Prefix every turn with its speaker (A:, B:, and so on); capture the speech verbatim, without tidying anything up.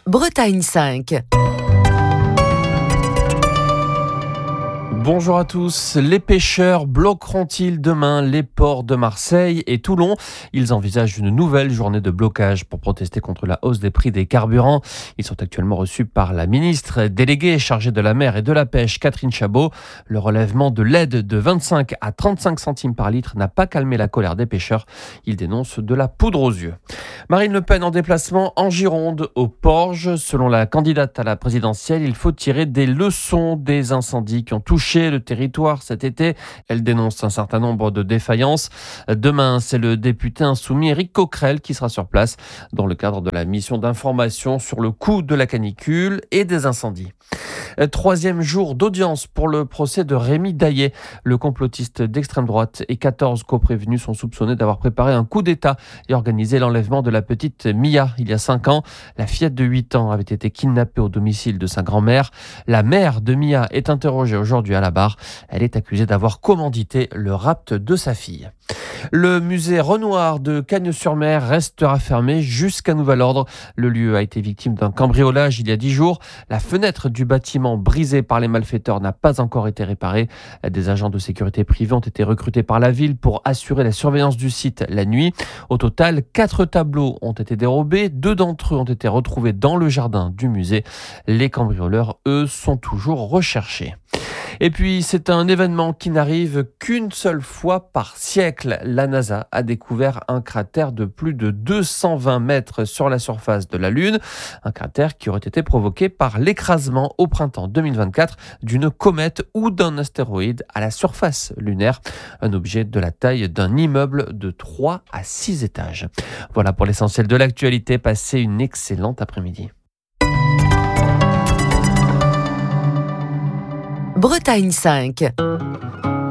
A: Bretagne cinq.
B: Bonjour à tous. Les pêcheurs bloqueront-ils demain les ports de Marseille et Toulon ? Ils envisagent une nouvelle journée de blocage pour protester contre la hausse des prix des carburants. Ils sont actuellement reçus par la ministre déléguée chargée de la mer et de la pêche, Catherine Chabot. Le relèvement de l'aide de vingt-cinq à trente-cinq centimes par litre n'a pas calmé la colère des pêcheurs. Ils dénoncent de la poudre aux yeux. Marine Le Pen en déplacement en Gironde, au Porge. Selon la candidate à la présidentielle, il faut tirer des leçons des incendies qui ont touché le territoire cet été. Elle dénonce un certain nombre de défaillances. Demain, c'est le député insoumis Éric Coquerel qui sera sur place dans le cadre de la mission d'information sur le coût de la canicule et des incendies. Troisième jour d'audience pour le procès de Rémi Daillet. Le complotiste d'extrême droite et quatorze coprévenus sont soupçonnés d'avoir préparé un coup d'État et organisé l'enlèvement de la petite Mia il y a cinq ans. La fillette de huit ans avait été kidnappée au domicile de sa grand-mère. La mère de Mia est interrogée aujourd'hui à la barre. Elle est accusée d'avoir commandité le rapt de sa fille. Le musée Renoir de Cagnes-sur-Mer restera fermé jusqu'à nouvel ordre. Le lieu a été victime d'un cambriolage il y a dix jours. La fenêtre du bâtiment brisée par les malfaiteurs n'a pas encore été réparée. Des agents de sécurité privés ont été recrutés par la ville pour assurer la surveillance du site la nuit. Au total, quatre tableaux ont été dérobés. Deux d'entre eux ont été retrouvés dans le jardin du musée. Les cambrioleurs, eux, sont toujours recherchés. Et puis, c'est un événement qui n'arrive qu'une seule fois par siècle. La NASA a découvert un cratère de plus de deux cent vingt mètres sur la surface de la Lune. Un cratère qui aurait été provoqué par l'écrasement au printemps deux mille vingt-quatre d'une comète ou d'un astéroïde à la surface lunaire. Un objet de la taille d'un immeuble de trois à six étages. Voilà pour l'essentiel de l'actualité. Passez une excellente après-midi.
A: Bretagne cinq.